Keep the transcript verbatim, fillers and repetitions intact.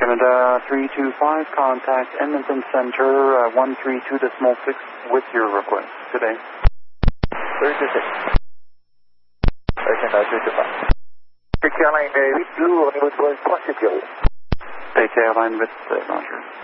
Canada three two five, contact Edmonton Center, uh, one three two decimal six with your request. Good day. three two six. Canada three two five. Take Airline uh, huit Blue, au niveau de vol trois sept zéro. Take Airline with uh, Roger.